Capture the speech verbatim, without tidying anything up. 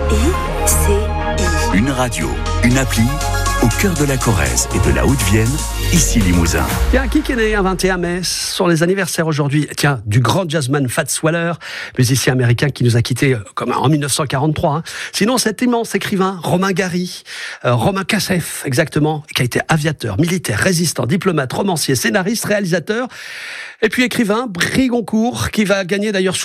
I C I. Une radio, une appli, au cœur de la Corrèze et de la Haute-Vienne, ici Limousin. Tiens, qui est né un vingt et un mai sur les anniversaires aujourd'hui? Tiens, du grand jazzman Fats Waller, musicien américain qui nous a quittés euh, comme en dix-neuf cent quarante-trois. Hein. Sinon, cet immense écrivain, Romain Gary, euh, Romain Cassef, exactement, qui a été aviateur, militaire, résistant, diplomate, romancier, scénariste, réalisateur, et puis écrivain, prix Goncourt, qui va gagner d'ailleurs